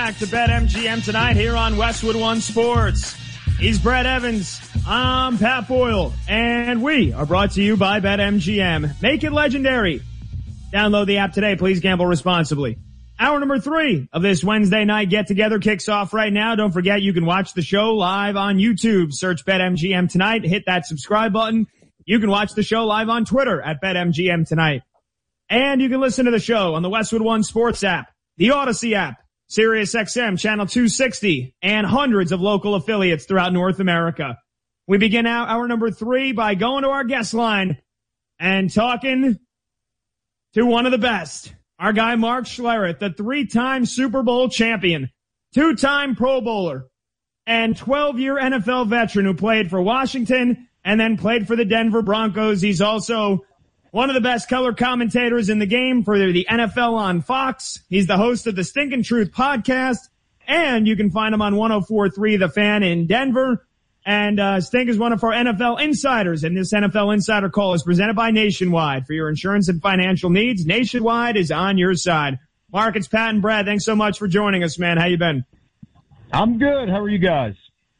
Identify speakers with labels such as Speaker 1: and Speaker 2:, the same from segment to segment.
Speaker 1: back to BetMGM tonight here on Westwood One Sports. He's Brett Evans. I'm Pat Boyle. And we are brought to you by BetMGM. Make it legendary. Download the app today. Please gamble responsibly. Hour number 3 of this Wednesday night get-together kicks off right now. Don't forget you can watch the show live on YouTube. Search BetMGM tonight. Hit that subscribe button. You can watch the show live on Twitter at BetMGM tonight. And you can listen to the show on the Westwood One Sports app, the Odyssey app, SiriusXM Channel 260, and hundreds of local affiliates throughout North America. We begin hour number 3 by going to our guest line and talking to one of the best. Our guy Mark Schlereth, the 3-time Super Bowl champion, 2-time Pro Bowler, and 12-year NFL veteran who played for Washington and then played for the Denver Broncos. He's also one of the best color commentators in the game for the NFL on Fox. He's the host of the Stinkin' Truth podcast, and you can find him on 104.3 The Fan in Denver. And Stink is one of our NFL insiders, and this NFL Insider Call is presented by Nationwide. For your insurance and financial needs, Nationwide is on your side. Mark, it's Pat and Brad. Thanks so much for joining us, man. How you been?
Speaker 2: I'm good. How are you guys?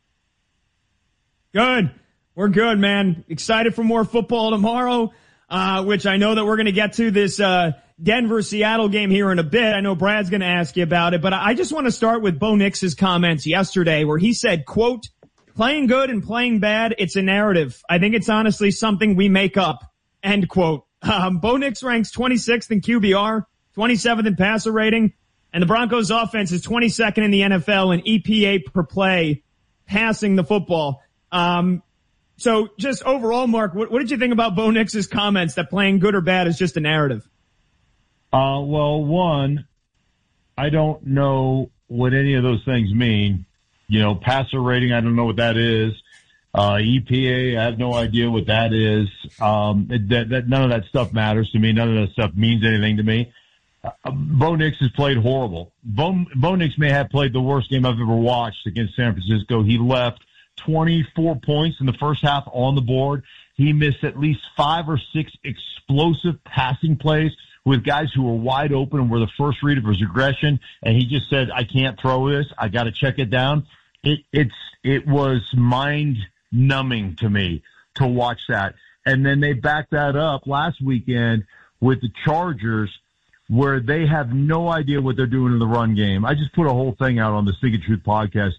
Speaker 1: Good. We're good, man. Excited for more football tomorrow, which I know that we're going to get to this Denver-Seattle game here in a bit. I know Brad's going to ask you about it, but I just want to start with Bo Nix's comments yesterday where he said, quote, "Playing good and playing bad, it's a narrative. I think it's honestly something we make up." End quote. Bo Nix ranks 26th in QBR, 27th in passer rating, and the Broncos offense is 22nd in the NFL in EPA per play passing the football. So just overall, Mark, what did you think about Bo Nix's comments that playing good or bad is just a narrative?
Speaker 2: Well, one, I don't know what any of those things mean. You know, passer rating, I don't know what that is. EPA, I have no idea what that is. None of that stuff matters to me. None of that stuff means anything to me. Bo Nix has played horrible. Bo Nix may have played the worst game I've ever watched against San Francisco. He left 24 points in the first half on the board. He missed at least 5 or 6 explosive passing plays with guys who were wide open and were the first read of his regression, and he just said, "I can't throw this. I got to check it down." It was mind-numbing to me to watch that. And then they backed that up last weekend with the Chargers, where they have no idea what they're doing in the run game. I just put a whole thing out on the Stinkin' Truth podcast